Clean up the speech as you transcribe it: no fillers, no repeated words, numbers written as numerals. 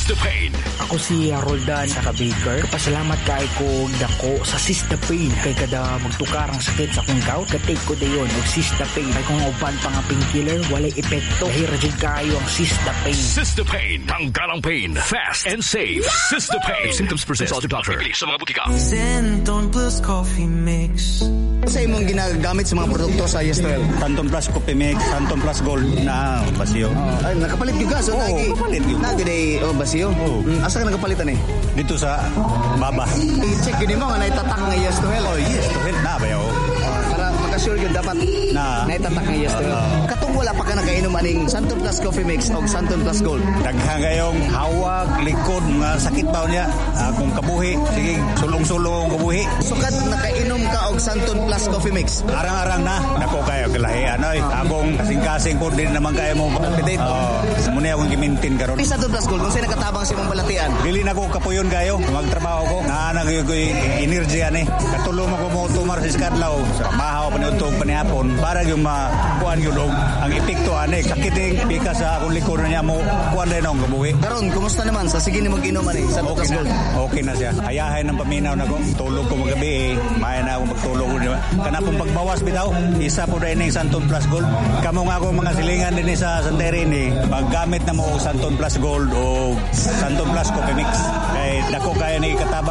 Systapane. Ako si Roldan Baker. Kapasalamat kay ko dako sa Systapane kay kada magtukar ang sakit sa akong gout. Katake ko dayon og Systapane. Kay kung uban pa nga painkiller walay epekto. Dahil rajud kayo ang Systapane. Systapane. Tanggalang pain. Fast and safe. Systapane. Symptoms persist. Consult your doctor. Bibili sa mga butika. Santon Plus Coffee Mix. Sa imong ginagamit sa mga produkto sa Yes12? Santon Plus Coffee Mix, Santon Plus Gold na basiyo. Ay, nakapalit yung gas. Nakapalit yung gas. Nagday, basiyo? Asa ka nakapalitan eh? Dito sa Baba. I-check yun mo nga naitatak ng Yes12. Yes12 na ba yun? Para makasure yun dapat naitatak ng Yes12. Katong wala pa ka nakainom aning Santon Plus Coffee Mix o Santon Plus Gold. Daghang gayong hawak, likod, mga sakit pa niya. Kung kabuhi, sige, sulong-sulong kabuhi. Sukat nakainom ka og Santon Plus Coffee Mix. Arang-arang na. Nako kayo, kalahian. Akong kasing-kasing po din naman kayo mo. Update. Muna akong gimintin karon. Santon Plus Gold, kung sino nakatabang si mong balatian. Dili na ko kapuyon kayo. Magtrabaho ko. Naanag yung energy yan eh. Katulong ako mo tumar sa Skadlaw. Sa mahaw, paniutog, panihapon. Para yung makuhan yung log. Ang epekto anik. Sakiting pika sa akong likod na niya mo. Kuhan din akong kabuhi. Karon, kumusta naman? Sa sige ni mag-inuman eh. Santon Plus Gold. Okay na siya. Hayahay ng paminaw na ko. Tulog ko magabi eh. Maya na ako magtulog. Kanapong pagbawas bitaw. Isa po rin yung Santon Plus Gold. Kamo nga ako mga silingan din sa Santerin eh. Maggamit na mo Santon Plus Gold o Santon Plus Coffee Mix. Kaya dako kaya ni katabang